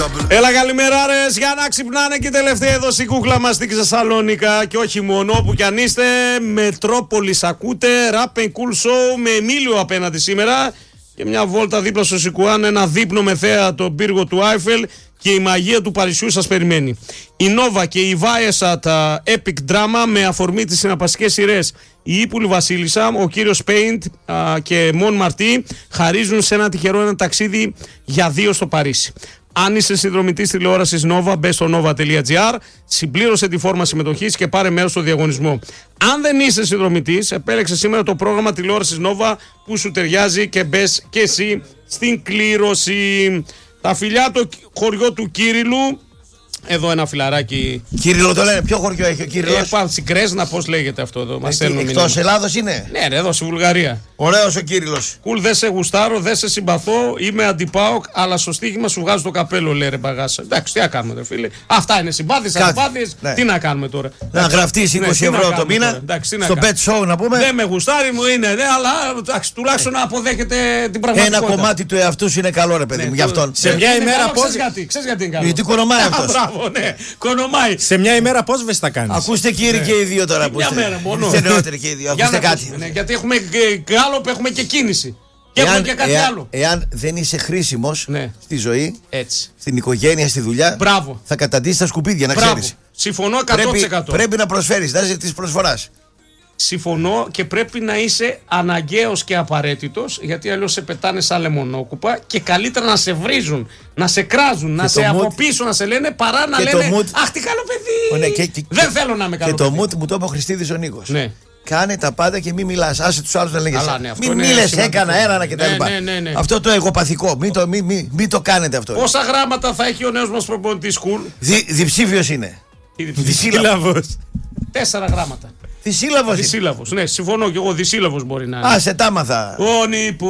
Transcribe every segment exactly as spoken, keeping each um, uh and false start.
Έλα καλημεράρες, για να ξυπνάνε και τελευταία εδώ στην κούκλα μας στη Θεσσαλονίκα. Και όχι μόνο, όπου κι αν είστε, Μετρόπολης ακούτε, Rap and Cool Show με Εμίλιο απέναντι σήμερα. Και μια βόλτα δίπλα στο Σικουάν, ένα δείπνο με θέα τον πύργο του Άιφελ και η μαγεία του Παρισιού σας περιμένει. Η Νόβα και η Βάιεσα τα Epic Drama με αφορμή τις συναρπαστικές σειρές. Η Ήπουλη Βασίλισσα, ο κύριος Paint α, και Μον Μαρτί χαρίζουν σε ένα τυχερό ένα ταξίδι για δύο στο Παρίσι. Αν είσαι συνδρομητής τηλεόρασης Nova, μπες στο nova τελεία gr, συμπλήρωσε τη φόρμα συμμετοχής και πάρε μέρος στο διαγωνισμό. Αν δεν είσαι συνδρομητής, επέλεξε σήμερα το πρόγραμμα τηλεόρασης Nova που σου ταιριάζει και μπες και εσύ στην κλήρωση. Τα φιλιά το χωριό του Κύριλου. Εδώ ένα φιλαράκι. Κύριλο το λένε, ποιο χωριό έχει ο Κύριλος? Ε, πάνω στην Κρέσνα, πώς λέγεται αυτό εδώ. Μας στέλνουν Εκτός μήνυμα. Ελλάδος είναι? Ναι, ρε, εδώ στη Βουλγαρία. Ωραίος ο Κύριλος. Κουλ, δεν σε γουστάρω, δεν σε συμπαθώ, είμαι αντιπάοκ, αλλά στο στοίχημα σου βγάζω το καπέλο, λέει ρε μπαγάσα. Εντάξει, τι να κάνουμε, ρε φίλε. Αυτά είναι συμπάθειες, αντιπάθειες. Ναι. Τι να κάνουμε τώρα? Να γραφτείς είκοσι ναι, ευρώ το μήνα. Εντάξει, στο bet show να πούμε. Δεν με γουστάρει μου είναι, ναι, αλλά εντάξει, τουλάχιστον να αποδέχεται την πραγματικότητα. Ένα κομμάτι του εαυτού σου είναι καλό, ρε παιδί μου, γι' αυτόν. Σε μια ημέρα πώς. Ξέρεις γιατί είναι καλό? Γιατί κονομάει αυτός. Κονομάει. Σε μια ημέρα πώς βες τα κάνεις? Ακούστε κύριοι και οι δύο τώρα που είστε. Μια μέρα μόνο. Είστε νεότεροι και οι δύο. Ακούστε κάτι. Ναι, γιατί έχουμε άλλο που έχουμε και κίνηση. Και έχουμε και κάτι εάν, άλλο. Εάν δεν είσαι χρήσιμος ναι. στη ζωή, έτσι. στην οικογένεια, στη δουλειά, μπράβο. θα καταντήσεις τα σκουπίδια, να μπράβο. ξέρεις. Συμφωνώ εκατό τοις εκατό. Πρέπει, πρέπει να προσφέρεις, να είσαι της προσφοράς. Συμφωνώ και πρέπει να είσαι αναγκαίος και απαραίτητος, γιατί αλλιώς σε πετάνε σαν λεμονόκουπα και καλύτερα να σε βρίζουν, να σε κράζουν, και να σε mood, από πίσω να σε λένε παρά να λένε mood, αχ τι καλό παιδί, ναι, και, και, δεν και, θέλω να είμαι καλό και παιδί. Και το mood μου το είπε ο Χριστίδης ο Νίκος. Ναι. Κάνε τα πάντα και μην μιλάς. Άσε τους άλλους να λέγες. Ναι, μην μίλες, έκανα, έρανα κτλ. Ναι, ναι, ναι, ναι. Αυτό το εγωπαθικό. Μην το, μη, μη, μη το κάνετε αυτό. Πόσα γράμματα θα έχει ο νέος μας προπονητής Σκουλ? Δι, διψήφιος είναι. Δισύλλαβος. Τέσσερα γράμματα. Δισύλλαβος. Δισύλλαβος. Ναι, συμφωνώ και εγώ. Δισύλλαβος μπορεί να είναι. Α, σε τα μάθα. Ο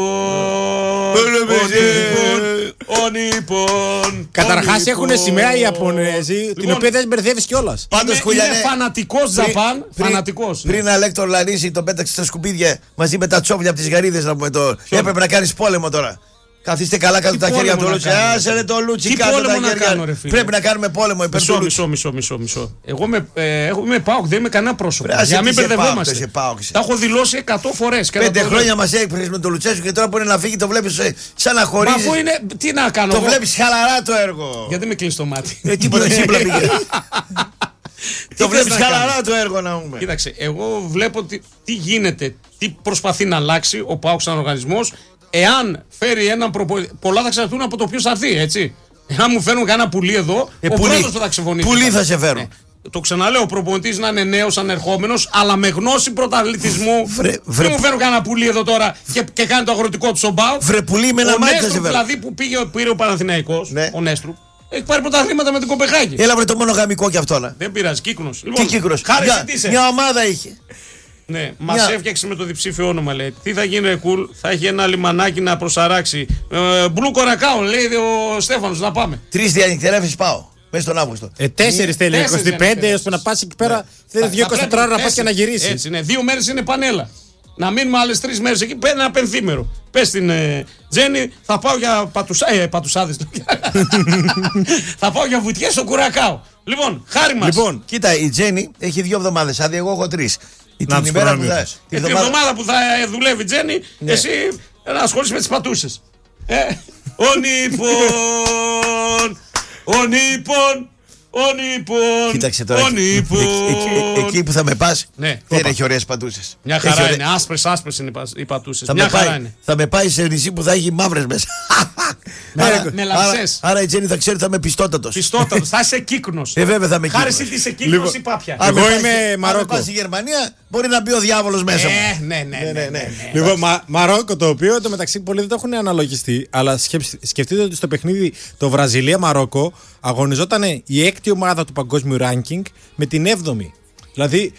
Νίπον. Ο Νίπον. Καταρχάς έχουν σημαία οι Ιαπωνέζοι, την οποία δεν μπερδεύεις κιόλας. Είναι φανατικός Ζαπάν. Φανατικός. Πριν Αλέκτορ Λαρίσι τον πέταξε στα σκουπίδια μαζί με τα τσόβλια από τις γαρίδες να πούμε το. Έπρεπε να κάνεις πόλεμο τώρα. Καθίστε καλά κάτω τα χέρια του Λούτσι. Άσε ρε το Λούτσι κάτω τα χέρια. Πρέπει να κάνουμε πόλεμο υπέρ του Λούτσι. Μισό, μισό, μισό. Εγώ είμαι ΠΑΟΚ, δεν είμαι κανένα πρόσωπο. Για να μην μπερδευόμαστε. Τα έχω δηλώσει εκατό φορές. Πέντε χρόνια μας έκπληξε με το Λουτσέσκου και τώρα μπορεί να φύγει, το βλέπεις σαν να χωρίζει. Μα αφού είναι. Τι να κάνω. Το βλέπεις χαλαρά το έργο. Γιατί με κλείσει το μάτι. Ε, τίποτα σύμπλα πήγε. Το βλέπεις χαλαρά το έργο να πούμε. Κοίταξε, εγώ βλέπω τι γίνεται, τι προσπαθεί να αλλάξει ο ΠΑΟΚ σαν οργανισμός. Εάν φέρει έναν προπονητή. Πολλά θα εξαρτούν από το ποιος θα έρθει, έτσι. Εάν μου φέρουν κανένα πουλί εδώ, ε, ο πρώτος που θα ξεφωνήσει. Πουλί θα σε φέρουν. Ναι. Το ξαναλέω, ο προπονητής να είναι νέος, ανερχόμενος, αλλά με γνώση πρωταθλητισμού. Βρε, βρε, δεν μου φέρουν κανένα πουλί εδώ τώρα και, και κάνει το αγροτικό του σομπάου. Βρε πουλί με ένα μάτι θα σε φέρουν. Δηλαδή που πήγε, πήρε ο Παναθηναϊκός, ναι. Ο Νέστρου. Έχει πάρει πρωταθλήματα με την Κοπεχάγη. Έλα βρε το μονογαμικό κι αυτό να. Δεν πειράζει, Κύκνος. Λοιπόν, τι Κύκνος? Μια ομάδα είχε. Ναι, μας έφτιαξε με το διψήφιο όνομα, λέει. Τι θα γίνει, ρε Κουλ, θα έχει ένα λιμανάκι να προσαράξει. Ε, Μπλου Κορακάο, λέει ο Στέφανος, να πάμε. Τρεις διανυκτερεύσεις πάω, μέσα στον Αύγουστο. Ε, τέσσερις θέλει, είκοσι πέντε, ώστε να πας εκεί πέρα. Θέλει δύο είκοσι τέσσερα ώρα να πας και να γυρίσεις. Έτσι, ναι, δύο μέρες είναι πανέλα. Να μείνουμε άλλες τρεις μέρες εκεί, παίρνει ένα πενθήμερο. Πες στην ε, Τζέννη, θα πάω για πατουσα... ε, πατουσάδες. Θα πάω για βουτιές στο Κουρακάο. Λοιπόν, χάρη μας. Λοιπόν, κοίτα, η Τζέννη έχει δύο εβδομάδες άδεια, εγώ έχω τρεις. Την ημέρα που θα, την εβδομάδα που θα δουλεύει η Τζέννη, ναι. Εσύ να ασχολείσαι με τις πατούσες. Ε, ο Νίπον, ο Νίπον, ο Νίπον. Κοίταξε τώρα, εκεί, εκεί, εκεί που θα με πας, ναι, δεν έχει ωραίες πατούσες. Μια χαρά έχει είναι, ωραία... άσπρες άσπρες είναι οι πατούσες. Θα, Μια με χαρά πάει, είναι. Θα με πάει σε νησί που θα έχει μαύρες μέσα. Με, άρα, με λαψές. Άρα, άρα η Τζέννη θα ξέρει ότι θα είμαι πιστότατος. Πιστότατος, θα είσαι Κύκνος. Ε, βέβαια θα είμαι Κύκνος. Χάρη είσαι Κύκνος ή Πάπια. Εγώ είμαι Μαρόκο. Αν πας στη Γερμανία, μπορεί να μπει ο διάβολος μέσα μου. Ε, ναι, ναι, ναι, ναι, ναι. Λοιπόν, Μαρόκο, το οποίο εντωμεταξύ πολλοί δεν το έχουν αναλογιστεί, αλλά σκεφτείτε ότι στο παιχνίδι το Βραζιλία-Μαρόκο αγωνιζόταν η έκτη ομάδα του παγκόσμιου ranking με την έβδομη. Δηλαδή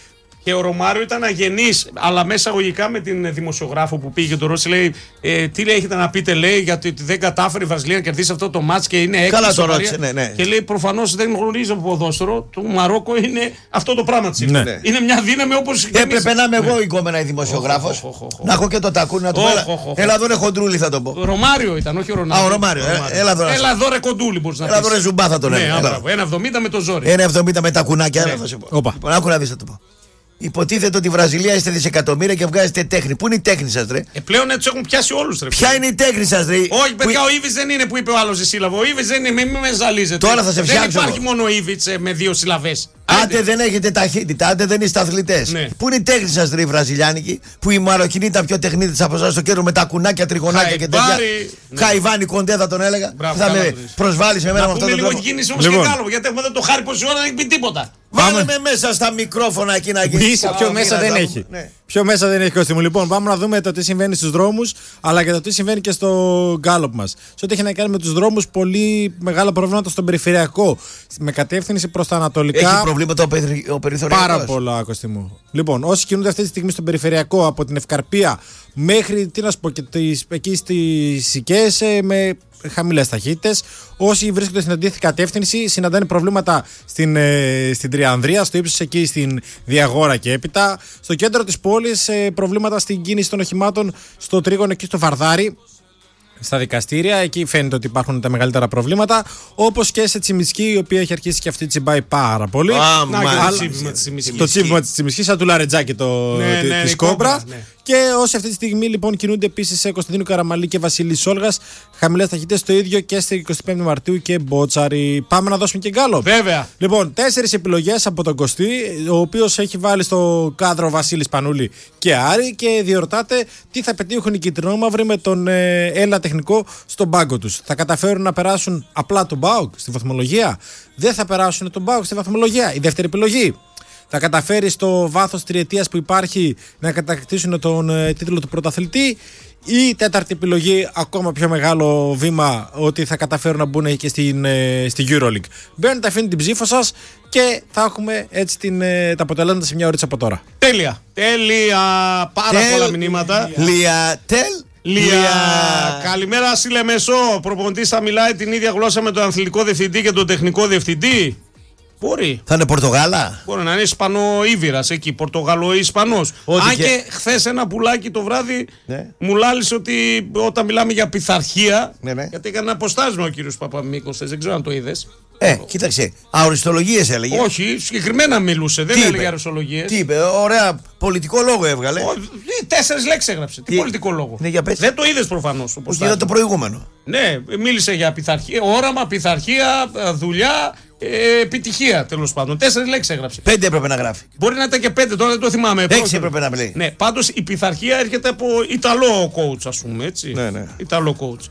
Και ο Ρωμάριο ήταν αγενής, αλλά μέσα αγωγικά με την δημοσιογράφο που πήγε το Ρώση, λέει: ε, τι λέει, έχετε να πείτε, λέει, γιατί δεν κατάφερε η Βραζιλία να κερδίσει αυτό το μάτς και είναι έξω. Καλά το ρώτησε, ναι, ναι. Και λέει: προφανώς δεν γνωρίζει από ποδόσφαιρο. Το Μαρόκο είναι αυτό το πράγμα της. Ναι. Είναι μια δύναμη όπως. Έπρεπε να είμαι εγώ εικόμενα η δημοσιογράφος. Να έχω και το τακούνι να του πω. Έλα εδώ ρε κοντρούλη, θα το πω. Ρωμάριο ήταν, όχι ο Ρονάλντο. Α, ο Ρωμάριο. Έλα εδώ ρε κοντούλη, μπορεί να πει. Έλα εδώ ρε ζουμπά, θα τον έλεγα. ένα εβδομήντα με το ζόρι. ένα εβδομήντα με τα κουνάκια. Άκου να δεις, θα το πω. Υποτίθεται ότι η Βραζιλία είστε δισεκατομμύρια και βγάζετε τέχνη. Πού είναι η τέχνη σας, ρε? Ε, πλέον έτσι έχουν πιάσει όλους, ρε. Ποια είναι η τέχνη σας, ρε? Όχι, παιδιά, που... ο Ήβιτς δεν είναι που είπε ο άλλος η σύλλαβο. Ο Ήβιτς δεν είναι, μην με ζαλίζετε. Τώρα θα σε φτιάξω. Δεν υπάρχει μόνο ο Ήβιτς με δύο συλλαβές. Άντε δεν έχετε ταχύτητα, άντε δεν είστε αθλητές. Ναι. Πού είναι η τέχνη σας, ρε, η Βραζιλιάνικη, που η Μαροκινή ήταν πιο τεχνίτης από εσάς στο κέντρο με τα κουνάκια, τριγωνάκια και τέτοια. Ναι. Χαϊβάνι κοντέ θα τον έλεγα. Μπράβο, θα με προσβάλλεις με μένα με αυτόν τον τρόπο. Λίγο κίνηση όμως και κάλογο, γιατί έχουμε εδώ το Χάρη πόση ώρα δεν έχει πει τίποτα. Βάλε με μέσα στα μικρόφωνα εκεί να γίνει. Πιο μέσα δεν έχει. Πιο μέσα δεν έχει, Κώστη μου. Λοιπόν, πάμε να δούμε το τι συμβαίνει στους δρόμους, αλλά και το τι συμβαίνει και στο γκάλωπ μας. Σε ό,τι έχει να κάνει με τους δρόμους, πολύ μεγάλα προβλήματα στον περιφερειακό. Με κατεύθυνση προς τα ανατολικά. Έχει προβλήματα ο, περι... ο περιθωριακός. Πάρα πολλά, Κώστη μου. Λοιπόν, όσοι κινούνται αυτή τη στιγμή στον περιφερειακό από την Ευκαρπία μέχρι, τι να σου πω, και τις, εκεί στις Σικές με χαμηλές ταχύτητες. Όσοι βρίσκονται στην αντίθετη κατεύθυνση συναντάνε προβλήματα στην, ε, στην Τριανδρία, στο ύψος εκεί στην Διαγόρα και έπειτα. Στο κέντρο της πόλης ε, προβλήματα στην κίνηση των οχημάτων στο τρίγωνο εκεί στο Βαρδάρι. Στα δικαστήρια, εκεί φαίνεται ότι υπάρχουν τα μεγαλύτερα προβλήματα. Όπως και σε Τσιμισκή, η οποία έχει αρχίσει και αυτή τσιμπάει πάρα πολύ. Α, να, μα, το τσίπημα της Τσιμισκής. Το τσίπημα της Τσιμισκής, σαν του Λαρετζάκη το, ναι, τη, ναι, της Κόμπρα. Ναι. Και όσοι αυτή τη στιγμή λοιπόν κινούνται επίσης σε Κωνσταντίνου Καραμαλή και Βασίλη Σόλγας, χαμηλές ταχύτητες, το ίδιο και στην εικοστή πέμπτη Μαρτίου και Μπότσαρη. Πάμε να δώσουμε και γκάλο. Βέβαια. Λοιπόν, τέσσερις επιλογές από τον Κωστή, ο οποίος έχει βάλει στο κάδρο Βασίλη Πανούλη και Άρη και διερωτάται τι θα πετύχουν οι κυτρινόμαυροι με τον ε, Έλληνα τεχνικό στον πάγκο τους. Θα καταφέρουν να περάσουν απλά τον ΠΑΟΚ στη βαθμολογία? Δεν θα περάσουν τον ΠΑΟΚ στη βαθμολογία. Η δεύτερη επιλογή. Θα καταφέρει στο βάθος τριετίας που υπάρχει να κατακτήσουν τον ε, τίτλο του πρωταθλητή? Η τέταρτη επιλογή, ακόμα πιο μεγάλο βήμα, ότι θα καταφέρουν να μπουν και στην, ε, στη EuroLeague. Μπαίνετε, αφήνετε την ψήφο σας και θα έχουμε έτσι την, ε, τα αποτελέσματα σε μια ώριτσα από τώρα. Τέλεια. Τέλεια. Πάρα Τελ... πολλά μηνύματα. Λία. Τελ. Λία. Καλημέρα, Σιλεμεσό. Προπονητής θα μιλάει την ίδια γλώσσα με τον αθλητικό διευθυντή και τον τεχνικό διευθυντή? Μπορεί. Θα είναι Πορτογάλα. Μπορεί να είναι Ισπανο-Ήβηρας εκεί, Πορτογαλο-Ισπανός. Αν και, και χθες ένα πουλάκι το βράδυ ναι. μου λάλησε ότι όταν μιλάμε για πειθαρχία. Ναι, ναι. Γιατί έκανε ένα αποστάσμα ο κύριος Παπαμίκος, δεν ξέρω αν το είδες. Ε, κοίταξε. Αοριστολογίες έλεγε. Όχι, συγκεκριμένα μιλούσε. Δεν τι έλεγε αοριστολογίες. Τι είπε, ωραία, πολιτικό λόγο έβγαλε. Ο, τέσσερις λέξεις έγραψε. Τι, τι πολιτικό λόγο. Ναι, δεν το είδες προφανώς. Όχι, είδα το προηγούμενο. Ναι, μίλησε για πειθαρχία, όραμα, πειθαρχία, δουλειά. Ε, επιτυχία τέλος πάντων. Τέσσερις λέξεις έγραψε. Πέντε έπρεπε να γράφει. Μπορεί να ήταν και πέντε, τώρα δεν το θυμάμαι. Έξι έπρεπε να λέει. Ναι, πάντως η πειθαρχία έρχεται από Ιταλό coach, ας πούμε. Έτσι. Ναι, ναι. Ιταλό coach.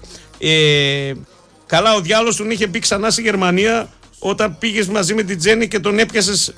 Ε, καλά, ο διάλογος τον είχε πει ξανά στη Γερμανία όταν πήγες μαζί με την Τζέννη και τον έπιασες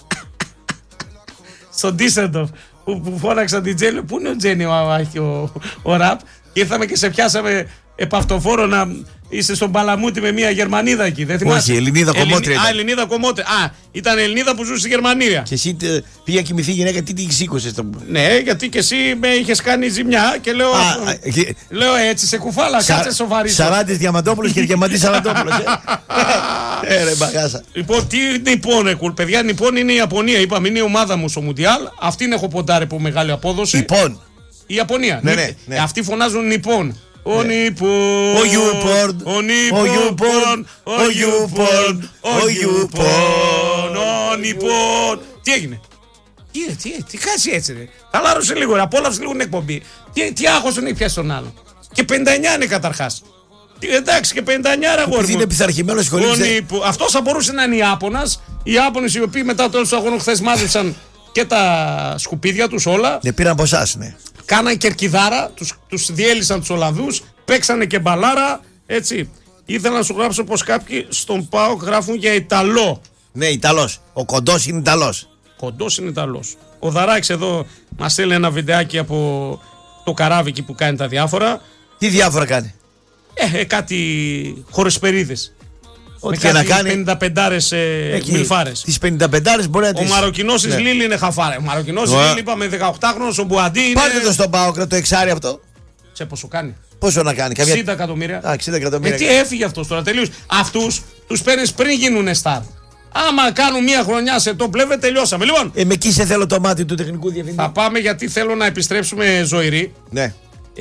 στον Ντίσσελντορφ που, που φώναξαν την Τζέννη. Πού είναι ο Τζέννη ο, ο, ο, ο ραπ? Και ήρθαμε και σε πιάσαμε επαυτοφόρο να είσαι στον Παλαμούτι με μια Γερμανίδα εκεί. Δεν θυμάσαι? Όχι, Ελληνίδα κομμότρια. Α, Ελληνίδα κομμότρια. Α, ήταν Ελληνίδα που ζούσε στη Γερμανία. Και εσύ πήγα κοιμηθεί η γυναίκα, τι την σήκωσες? Ναι, γιατί και εσύ με είχες κάνει ζημιά και λέω. Α, και... Λέω έτσι, σε κουφάλα, Σα... κάτσε σοβαρή. Σαράντης Διαμαντόπουλος και Διαμαντής Σαραντόπουλος. Ε, ρε μπαγάσα. Λοιπόν, τι Νιππόν, εκουλ, παιδιά, Νιππόν είναι η Ιαπωνία. Είπαμε, είναι η ομάδα μου στο Μουντιάλ. Αυτήν έχω ποντάρει από μεγάλη απόδοση. Νιππόν. Η Ιαπωνία. Ναι, ναι, ναι. Αυτοί φωνάζουν Νιππόν. Ο Νιππόν, ο Ιουπορν, ο Νιππόν, ο Ιουπορν, ο Ιουπορν, ο Νιππόν. Τι έγινε? Τι, τι, τι κάτσε έτσι ρε. Χαλάρωσε λίγο ρε, απόλαυσε λίγο την εκπομπή. Τι, τι άγχος τον έχει πιάσει τον άλλο. Και πενήντα εννιά είναι καταρχάς. Εντάξει και πενήντα εννιά ρε αγόρι μου. Είναι πειθαρχημένος σχολείο. Αυτός θα μπορούσε να είναι Ιάπωνας. Οι Ιάπωνες οι οποίοι μετά το τέλος του αγώνου χθες μάζεψαν και τα σκουπίδια τους όλα. Ναι, πήραν από εσάς, ναι. Κάναν κερκιδάρα, τους, τους διέλυσαν τους Ολλανδούς, παίξανε και μπαλάρα, έτσι. Ήθελα να σου γράψω πως κάποιοι στον ΠΑΟΚ γράφουν για Ιταλό. Ναι, Ιταλός. Ο Κοντός είναι Ιταλός. Κοντός είναι Ιταλός. Ο Δαράκης εδώ μας στέλνει ένα βιντεάκι από το καράβι εκεί που κάνει τα διάφορα. Τι διάφορα κάνει? Ε, ε κάτι χορεσπερίδες. Ό,τι και να κάνει. πενήντα πέντε μιλφάρες. Τις πενήντα πέντε μπορεί να τις. Ο Μαροκινός της Λίλη είναι χαφάρα. Ο Μαροκινός της Λίλη είπαμε δεκαοκτάχρονος, ο Μπουαντί είναι. Πάρτε το στον Πάοκ το εξάρι αυτό. Σε πόσο κάνει. Πόσο να κάνει, καμιά. εξήντα εκατομμύρια. Α, εξήντα εκατομμύρια. Ε, τι έφυγε αυτός τώρα τελείως. Αυτούς τους παίρνεις πριν γίνουν στάρ. Άμα κάνουν μία χρονιά σε top level, τελειώσαμε. Λοιπόν. Ε, με εκεί σε θέλω το μάτι του τεχνικού διευθυντή. Θα πάμε γιατί θέλω να επιστρέψουμε ζωηροί. Ναι.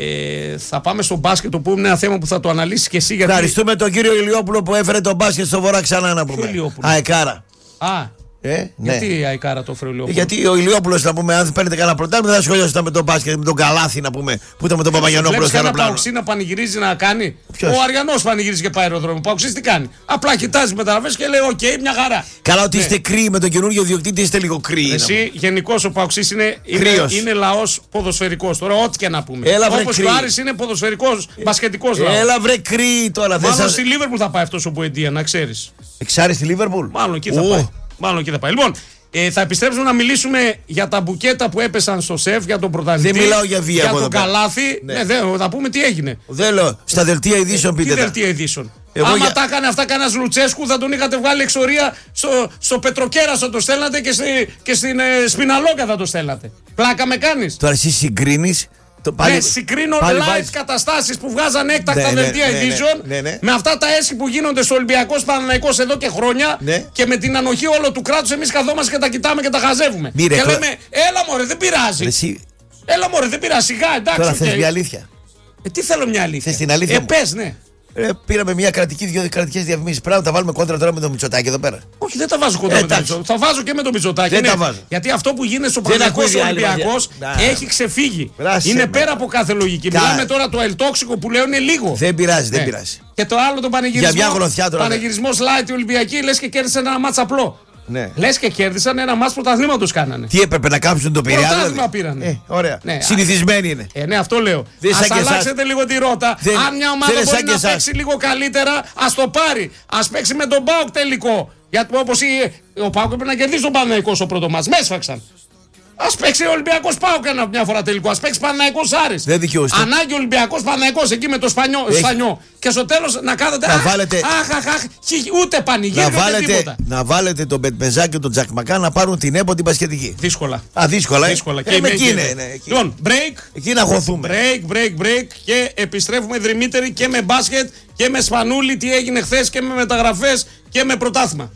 Ε, θα πάμε στο μπάσκετ, το που είναι ένα θέμα που θα το αναλύσεις και εσύ. Γιατί... Ευχαριστούμε τον κύριο Ηλιόπουλο που έφερε το μπάσκετ στο βορρά ξανά να πούμε. Αεκάρα. Α, Ε, ναι. Γιατί η Αϊκάρα το έφερε ο Ηλιόπουλος. Γιατί ο Ηλιόπουλος, να πούμε, αν παίρνετε κανένα πρωτάθλημα, δεν θα ασχολιόταν με τον μπάσκετ, με τον Καλάθι, να πούμε, που ήταν με τον Παπαγιανόπουλο στο αεροπλάνο. Ένα Παοξή να πανηγυρίζει να κάνει. Ποιος? Ο Αριανός πανηγυρίζει και πάει αεροδρόμιο. Ο Παοξής τι κάνει. Απλά κοιτάζει μεταγραφές και λέει: Οκ, okay, μια χαρά. Καλά, ότι ναι. είστε κρύοι με τον καινούργιο διοκτήτη, είστε λίγο κρύοι. Εσύ, γενικώς ο Παοξής είναι, είναι, είναι λαός ποδοσφαιρικός. Τώρα, ό,τι και να πούμε. Όπως ο Άρης είναι ποδοσφαιρικός, μπασκετικός λαός. Έλα βρε κρύοι τώρα. Μάλλον σας... στη Λίβερπουλ θα πάει αυτός ο Μπουεντία, να ξέρεις. Εξάρι στη Λίβερπουλ. Μάλλον εκεί θα πάει. Μάλλον εκεί θα πάει. Λοιπόν, Ε, θα επιστρέψουμε να μιλήσουμε για τα μπουκέτα που έπεσαν στο σεφ, για τον πρωταθλητή. Δεν μιλάω για βία. Για τον Καλάθι. Ναι. Ναι, δε, θα πούμε τι έγινε. Δεν λέω. Στα δελτία ειδήσεων πείτε. Τι δελτία ειδήσεων. Εγώ Άμα για... τα έκανε αυτά κανένα Λουτσέσκου, θα τον είχατε βγάλει εξορία στο, στο Πετροκέρασο, θα το στέλνατε και, στη, και στην ε, Σπιναλόγκα θα το στέλνατε. Πλάκα με κάνεις. Τώρα εσύ συγκρίνεις. Πάλι... Ναι, συγκρίνω πάλι live βάζει... καταστάσεις που βγάζαν έκτακτα ναι, δελτία ναι, ειδήσεων ναι, ναι, ναι, ναι. με αυτά τα έσχη που γίνονται στο Ολυμπιακός Παναθηναϊκός εδώ και χρόνια ναι. και με την ανοχή όλο του κράτους εμείς καθόμαστε και τα κοιτάμε και τα χαζεύουμε. Μύρε, και λέμε, έλα μωρέ, δεν πειράζει. Εσύ... Έλα μωρέ, δεν πειράζει, σιγά, εντάξει. Τώρα okay. θες μια αλήθεια. Ε, τι θέλω μια αλήθεια. Θες την αλήθεια. Ε, πες, ναι. Ε, πήραμε μια κρατική, δύο κρατικές διαφημίσεις. Πρέπει να τα βάλουμε κόντρα τώρα με το Μητσοτάκη εδώ πέρα. Όχι, δεν τα βάζω κόντρα ε, με το Μητσοτάκη. Θα βάζω και με το Μητσοτάκη. Δεν ναι. τα βάζω. Γιατί αυτό που γίνεται στο Παναθηναϊκός Ολυμπιακός έχει ξεφύγει. Μπράσε, είναι πέρα από κάθε λογική. Κα... Μιλάμε τώρα το ελτόξικο που λέω είναι λίγο. Δεν πειράζει, δεν πειράζει. Και το άλλο το πανηγυρισμό. Πανηγυρισμό light Ολυμπιακή λες και κέρδισε ένα μάτσα απλό. Ναι. Λες και κέρδισαν ένα μάτς πρωταθλήματος κάνανε. Τι έπρεπε να κάψουν το Πειραιά. Πρωτάθλημα πήραν. Ε, ωραία. Ναι. Συνηθισμένοι είναι. Ε, ναι, αυτό λέω. Ας αλλάξετε λίγο τη ρότα. Δεν... Αν μια ομάδα μπορεί να εσάς. παίξει λίγο καλύτερα, ας το πάρει. Ας παίξει με τον ΠΑΟΚ τελικό. Γιατί όπως η... ο ΠΑΟΚ έπρεπε να κερδίσει τον Παναθηναϊκό στο πρώτο μάτς. Με έσφαξαν. Ας παίξει ο Ολυμπιακός ΠΑΟΚ μια φορά τελικό. Ας παίξει Παναθηναϊκός Άρης. Δεν δικαιούστε. Ανάγκη Ολυμπιακός Παναθηναϊκός εκεί με το Σπανιό, Σπανιό. Και στο τέλος να κάνετε. Να βάλετε. Αχ, αχ, αχ, ούτε πανηγύρι ούτε βάλετε... τίποτα. Να βάλετε τον Μπετμεζά και τον Τζακμακά να πάρουν την ΕΠΟ την πασχετική. Δύσκολα. Α, δύσκολα. δύσκολα. Ε, και εκεί είναι. Λοιπόν, break. Εκεί να χωθούμε. Break, break, break. Και επιστρέφουμε δρυμύτεροι και με μπάσκετ και με Σπανούλη. Τι έγινε χθες και με μεταγραφές και με πρωτάθλημα.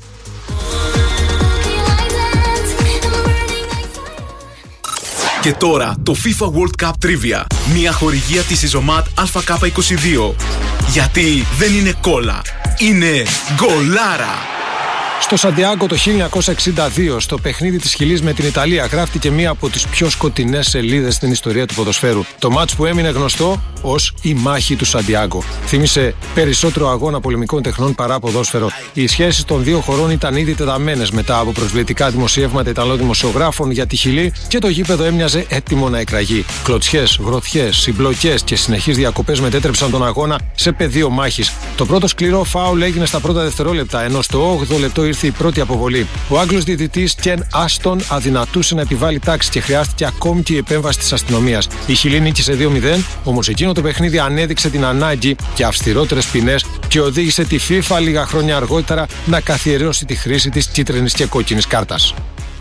Και τώρα το FIFA World Cup Trivia. Μια χορηγία της Ιζωμάτ Α Κ είκοσι δύο. Γιατί δεν είναι κόλλα, είναι γκολάρα. Στο Σαντιάγκο το χίλια εννιακόσια εξήντα δύο, στο παιχνίδι της Χιλής με την Ιταλία, γράφτηκε μία από τις πιο σκοτεινές σελίδες στην ιστορία του ποδοσφαίρου. Το μάτς που έμεινε γνωστό ως η μάχη του Σαντιάγκο. Θύμισε περισσότερο αγώνα πολεμικών τεχνών παρά ποδόσφαιρο. Οι σχέσεις των δύο χωρών ήταν ήδη τεταμένες μετά από προσβλητικά δημοσιεύματα Ιταλών δημοσιογράφων για τη Χιλή και το γήπεδο έμοιαζε έτοιμο να εκραγεί. Κλωτσιές, γροθιές, συμπλοκές και συνεχείς διακοπές μετέτρεψαν τον αγώνα σε πεδίο μάχης. Το πρώτο σκληρό φάουλ έγινε στα πρώτα δευτερόλεπτα, ενώ στο όγδοο λεπτό ήρθε η πρώτη αποβολή. Ο Άγγλος διαιτητής Κεν Άστον αδυνατούσε να επιβάλλει τάξη και χρειάστηκε ακόμη και η επέμβαση της αστυνομίας. Η Χιλή νίκησε δύο μηδέν, όμως εκείνο το παιχνίδι ανέδειξε την ανάγκη για αυστηρότερες ποινές και οδήγησε τη FIFA λίγα χρόνια αργότερα να καθιερώσει τη χρήση της κίτρινης και κόκκινης κάρτας.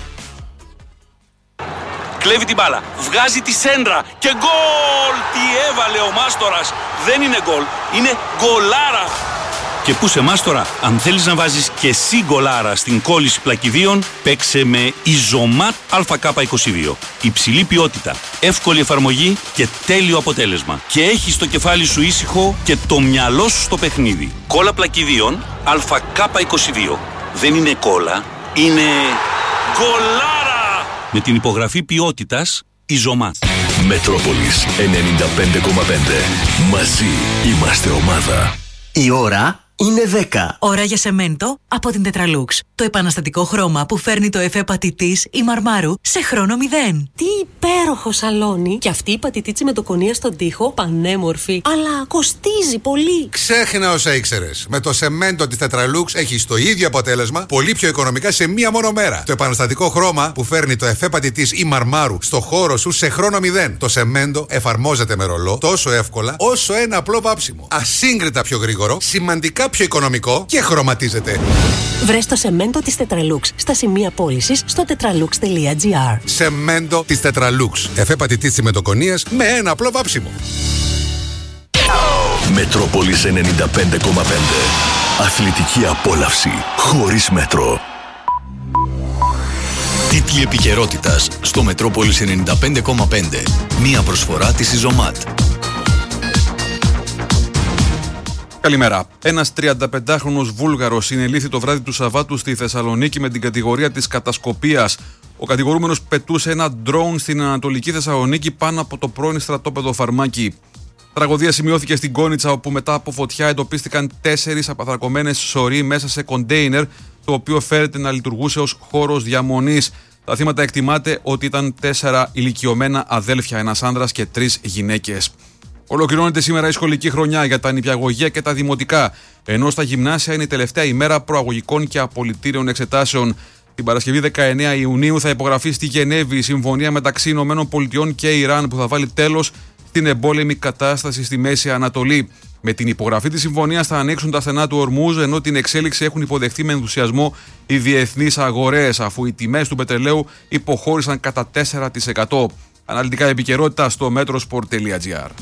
Κλέβει την μπάλα, βγάζει τη σέντρα και γκολ! Τι έβαλε ο Μάστορας! Δεν είναι γκολ, είναι γκολάρα! Και πού σε Μάστορα, αν θέλεις να βάζεις και εσύ γκολάρα στην κόλληση πλακιδίων, παίξε με Ιζωμάτ Α Κ είκοσι δύο. Υψηλή ποιότητα, εύκολη εφαρμογή και τέλειο αποτέλεσμα. Και έχεις το κεφάλι σου ήσυχο και το μυαλό σου στο παιχνίδι. Κόλλα πλακιδίων Α Κ είκοσι δύο. Δεν είναι κόλλα, είναι γκολάρα! Με την υπογραφή ποιότητας Ιζωμάτ. Μετρόπολης ενενήντα πέντε κόμμα πέντε. Μαζί είμαστε ομάδα. Η ώρα είναι δέκα. Ώρα για σεμέντο από την Τετραλούξ. Το επαναστατικό χρώμα που φέρνει το εφέ πατητής ή μαρμάρου σε χρόνο μηδέν. Τι υπέροχο σαλόνι! Και αυτή η πατητίτσι με το κονία στον τοίχο, πανέμορφη. Αλλά κοστίζει πολύ. Ξέχνα όσα ήξερες. Με το σεμέντο της Τετραλούξ έχεις το ίδιο αποτέλεσμα, πολύ πιο οικονομικά σε μία μόνο μέρα. Το επαναστατικό χρώμα που φέρνει το εφέ πατητής ή μαρμάρου στο χώρο σου σε χρόνο μηδέν. Το σεμέντο εφαρμόζεται με ρολό τόσο εύκολα όσο ένα απλό βάψιμο. Ασύγκριτα πιο γρήγορο, σημαντικά Πιο πιο οικονομικό και χρωματίζεται. Βρες το σεμέντο της Τετραλούξ στα σημεία πώλησης στο τετραλούξ τελεία τζι άρ. Σεμέντο της Τετραλούξ. Εφέ πατητής τσιμεντοκονίας με ένα απλό βάψιμο. Μετρόπολης ενενήντα πέντε κόμμα πέντε. Αθλητική απόλαυση χωρίς μέτρο. Τίτλοι επικαιρότητας στο Μετρόπολης ενενήντα πέντε κόμμα πέντε. Μία προσφορά της Ιζωμάτ. Καλημέρα. Ένας τριανταπεντάχρονος Βούλγαρος συνελήφθη το βράδυ του Σαββάτου στη Θεσσαλονίκη με την κατηγορία της κατασκοπίας. Ο κατηγορούμενος πετούσε ένα ντρόουν στην Ανατολική Θεσσαλονίκη πάνω από το πρώην στρατόπεδο Φαρμάκη. Τραγωδία σημειώθηκε στην Κόνιτσα, όπου μετά από φωτιά εντοπίστηκαν τέσσερις απαθρακωμένες σωροί μέσα σε κοντέινερ, το οποίο φέρεται να λειτουργούσε ως χώρος διαμονής. Τα θύματα εκτιμάται ότι ήταν τέσσερα ηλικιωμένα αδέλφια, ένας άνδρας και τρεις γυναίκες. Ολοκληρώνεται σήμερα η σχολική χρονιά για τα νηπιαγωγεία και τα δημοτικά, ενώ στα γυμνάσια είναι η τελευταία ημέρα προαγωγικών και απολυτήριων εξετάσεων. Την Παρασκευή δεκαεννέα Ιουνίου θα υπογραφεί στη Γενέβη η συμφωνία μεταξύ ΗΠΑ και Ιράν, που θα βάλει τέλος στην εμπόλεμη κατάσταση στη Μέση Ανατολή. Με την υπογραφή της συμφωνίας θα ανοίξουν τα στενά του Ορμούζ, ενώ την εξέλιξη έχουν υποδεχτεί με ενθουσιασμό οι διεθνείς αγορές, αφού οι τιμές του πετρελαίου υποχώρησαν κατά τέσσερα τοις εκατό. Αναλυτικά επικαιρότητα στο metrosport τελεία τζι άρ.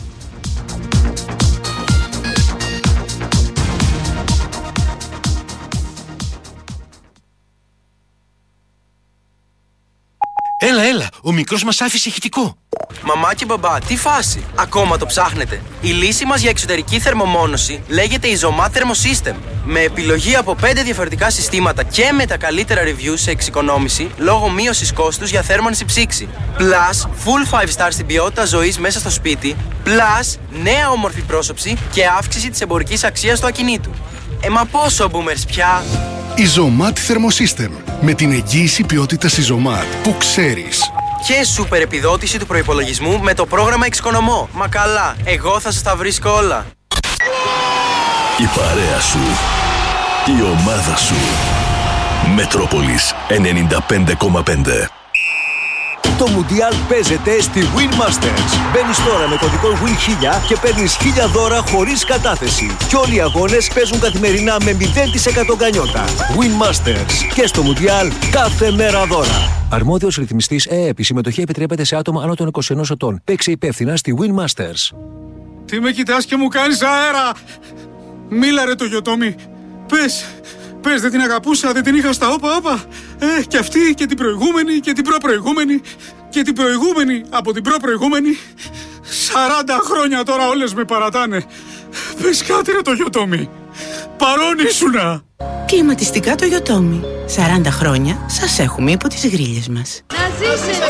Έλα, έλα, ο μικρός μας άφησε ηχητικό. Μαμά και μπαμπά, τι φάση, ακόμα το ψάχνετε? Η λύση μας για εξωτερική θερμομόνωση λέγεται Izomat Thermosystem. Με επιλογή από πέντε διαφορετικά συστήματα και με τα καλύτερα reviews σε εξοικονόμηση λόγω μείωσης κόστους για θέρμανση ψήξη. Plus, full five star στην ποιότητα ζωής μέσα στο σπίτι. Plus, νέα όμορφη πρόσωψη και αύξηση της εμπορικής αξίας του ακινήτου. Ε, μα πόσο boomers πια! Izomat Thermosystem. Με την εγγύηση ποιότητας Izomat που ξέρεις. Και σούπερ επιδότηση του προϋπολογισμού με το πρόγραμμα Εξοικονομώ. Μα καλά, εγώ θα σας τα βρίσκω όλα. Η παρέα σου. Η ομάδα σου. Μετρόπολης ενενήντα πέντε κόμμα πέντε. Το Μουντιάλ παίζεται στη Winmasters. Μπαίνεις τώρα με κωδικό Win χίλια και παίρνεις χίλια δώρα χωρίς κατάθεση. Και όλοι οι αγώνες παίζουν καθημερινά με μηδέν τοις εκατό γκανιότα. Winmasters. Και στο Μουντιάλ κάθε μέρα δώρα. Αρμόδιος ρυθμιστής ΕΕΠ. Η συμμετοχή επιτρέπεται σε άτομα άνω των είκοσι ενός ετών. Παίξε υπεύθυνα στη Winmasters. Τι με κοιτάς και μου κάνεις αέρα! Μίλα ρε το Γιωτόμι. Πες, πες δεν την αγαπούσα, δεν την είχα στα όπα όπα. Ε, και αυτή και την προηγούμενη και την προπροηγούμενη και την προηγούμενη από την προπροηγούμενη. Σαράντα χρόνια τώρα όλες με παρατάνε. Πες κάτι ρε το Γιωτόμι. Παρόν ήσουνα. Κλιματιστικά το Γιωτόμι. σαράντα χρόνια σας έχουμε υπό τις γρίλες μας. Να ζήσετε!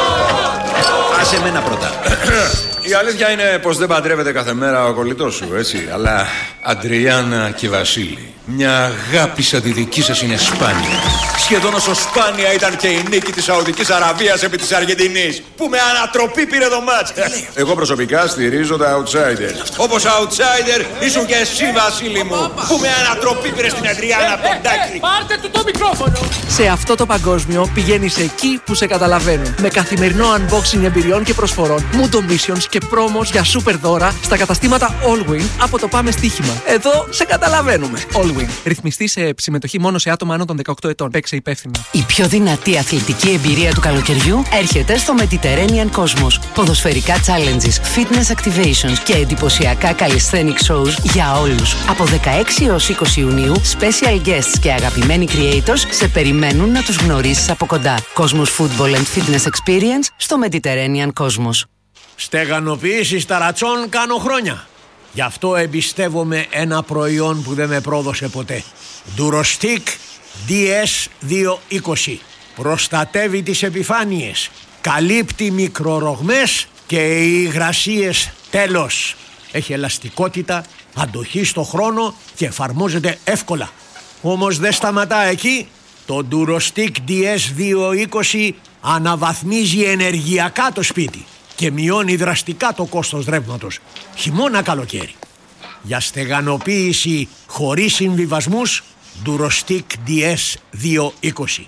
Άσε εμένα πρώτα. Η αλήθεια είναι πως δεν παντρεύεται κάθε μέρα ο κολλητός σου, έτσι. Αλλά Αντριάννα και Βασίλη, μια αγάπη σαν τη δική σας είναι σπάνια. Σχεδόν όσο σπάνια ήταν και η νίκη της Σαουδικής Αραβίας επί της Αργεντινής, που με ανατροπή πήρε το μάτς. Εγώ προσωπικά στηρίζω τα outsider. Όπως outsider ήσουν και εσύ, Βασίλη μου, που με ανατροπή πήρε στην Αντριάννα Ποντάκη. Πάρτε του το μικρόφωνο! Σε αυτό το παγκόσμιο πηγαίνεις εκεί που σε καταλαβαίνουν. Με καθημερινό unboxing εμπειριών και προσφορών, Mundo Missions και πρόμος για super δώρα στα καταστήματα Allwin από το Πάμε Στοίχημα. Εδώ σε καταλαβαίνουμε. Allwin. Ρυθμιστή σε συμμετοχή μόνο σε άτομα άνω των δεκαοκτώ ετών. Παίξε υπεύθυνα. Η πιο δυνατή αθλητική εμπειρία του καλοκαιριού έρχεται στο Mediterranean Cosmos. Ποδοσφαιρικά challenges, fitness activations και εντυπωσιακά calisthenic shows για όλους. Από δεκαέξι έως είκοσι Ιουνίου, special guests και αγαπημένοι creators σε περιμένουν να τους γνωρίσεις από κοντά. Cosmos Football and Fitness Experience στο Mediterranean Cosmos. Στεγανοποίηση ταρατσών κάνω χρόνια. Γι' αυτό εμπιστεύομαι ένα προϊόν που δεν με πρόδωσε ποτέ. Durostic ντι ες διακόσια είκοσι. Προστατεύει τις επιφάνειες, καλύπτει μικρορογμές και υγρασίες τέλος. Έχει ελαστικότητα, αντοχή στο χρόνο και εφαρμόζεται εύκολα. Όμως δεν σταματά εκεί. Το Durostic ντι ες διακόσια είκοσι αναβαθμίζει ενεργειακά το σπίτι και μειώνει δραστικά το κόστος ρεύματος, χειμώνα καλοκαίρι. Για στεγανοποίηση χωρίς συμβιβασμούς, Durostic ντι ες διακόσια είκοσι.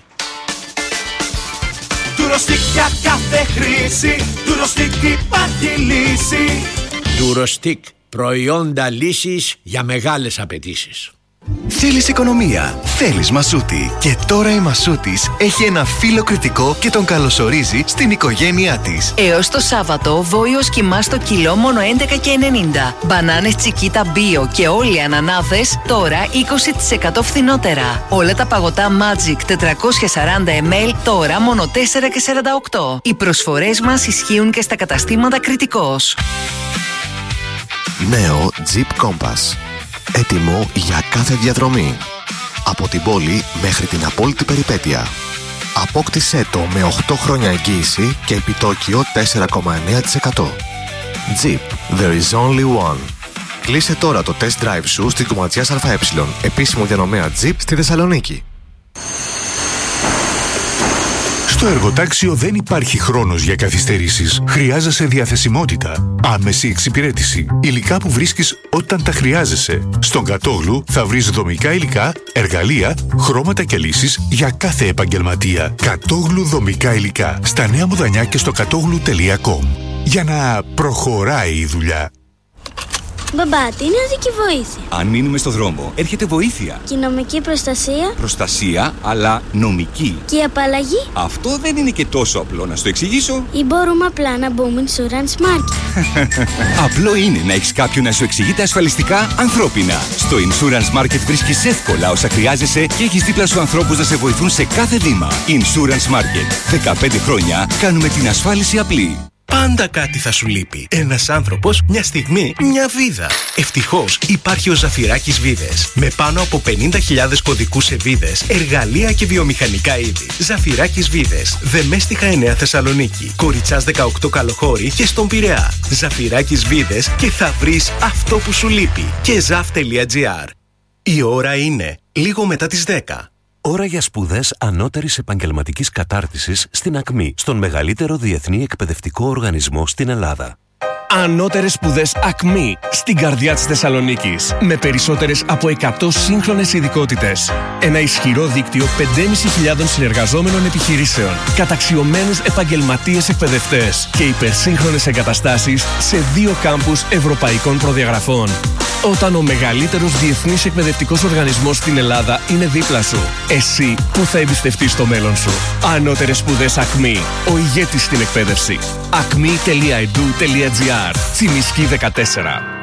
Durostic για κάθε χρήση, Durostic υπάρχει λύση. Durostic, προϊόντα λύσης για μεγάλες απαιτήσεις. Θέλεις οικονομία, θέλεις Μασούτη. Και τώρα η Μασούτης έχει ένα φύλλο κριτικό και τον καλωσορίζει στην οικογένειά της. Έως το Σάββατο, βόηος κιμά στο κιλό μόνο έντεκα και ενενήντα. Μπανάνες Τσικίτα Bio και όλοι οι ανανάδες τώρα είκοσι τοις εκατό φθηνότερα. Όλα τα παγωτά Magic τετρακόσια σαράντα μιλιλίτρα τώρα μόνο τέσσερα και σαράντα οκτώ. Οι προσφορές μας ισχύουν και στα καταστήματα Κριτικός. Νέο Jeep Compass. Έτοιμο για κάθε διαδρομή. Από την πόλη μέχρι την απόλυτη περιπέτεια. Απόκτησέ το με οκτώ χρόνια εγγύηση και επιτόκιο τέσσερα κόμμα εννέα τοις εκατό. Jeep, there is only one. Κλείσε τώρα το test drive σου στην Κομματιάς ΑΕ, επίσημο διανομέα Jeep στη Θεσσαλονίκη. Στο εργοτάξιο δεν υπάρχει χρόνος για καθυστερήσεις. Χρειάζεσαι διαθεσιμότητα, άμεση εξυπηρέτηση, υλικά που βρίσκεις όταν τα χρειάζεσαι. Στον Κατόγλου θα βρεις δομικά υλικά, εργαλεία, χρώματα και λύσεις για κάθε επαγγελματία. Κατόγλου δομικά υλικά. Στα Νέα Μουδανιά και στο κατόγλου τελεία κομ. Για να προχωράει η δουλειά. Μπαμπά, τι είναι οδική βοήθεια? Αν μείνουμε στο δρόμο, έρχεται βοήθεια. Και η νομική προστασία? Προστασία, αλλά νομική. Και η απαλλαγή? Αυτό δεν είναι και τόσο απλό, να στο εξηγήσω. Ή μπορούμε απλά να μπούμε Insurance Market? Απλό είναι να έχεις κάποιον να σου εξηγείται ασφαλιστικά ανθρώπινα. Στο Insurance Market βρίσκεις εύκολα όσα χρειάζεσαι και έχεις δίπλα σου ανθρώπους να σε βοηθούν σε κάθε βήμα. Insurance Market. δεκαπέντε χρόνια κάνουμε την ασφάλιση απλή. Πάντα κάτι θα σου λείπει. Ένας άνθρωπος, μια στιγμή, μια βίδα. Ευτυχώς υπάρχει ο Ζαφυράκης Βίδες. Με πάνω από πενήντα χιλιάδες κωδικούς σε βίδες, εργαλεία και βιομηχανικά είδη. Ζαφυράκης Βίδες. Δεμέστιχα εννέα Θεσσαλονίκη. Κοριτσάς δεκαοκτώ Καλοχώρη και στον Πειραιά. Ζαφυράκης Βίδες και θα βρεις αυτό που σου λείπει. Και ζαφ τελεία τζι άρ. Η ώρα είναι λίγο μετά τις δέκα. Ώρα για σπουδές ανώτερης επαγγελματικής κατάρτισης στην ΑΚΜΗ, στον μεγαλύτερο διεθνή εκπαιδευτικό οργανισμό στην Ελλάδα. Ανώτερες σπουδές ΑΚΜΗ, στην καρδιά της Θεσσαλονίκης. Με περισσότερες από εκατό σύγχρονες ειδικότητες. Ένα ισχυρό δίκτυο πεντέμισι χιλιάδων συνεργαζόμενων επιχειρήσεων. Καταξιωμένους επαγγελματίες εκπαιδευτές. Και υπερσύγχρονες εγκαταστάσεις σε δύο κάμπους ευρωπαϊκών προδιαγραφών. Όταν ο μεγαλύτερος διεθνής εκπαιδευτικός οργανισμός στην Ελλάδα είναι δίπλα σου, εσύ που θα εμπιστευτείς το μέλλον σου. Ανώτερες σπουδές ΑΚΜΗ, ο ηγέτης στην εκπαίδευση. ακμή τελεία ι ντι ου τελεία τζι άρ. Τσιμισκή δεκατέσσερα.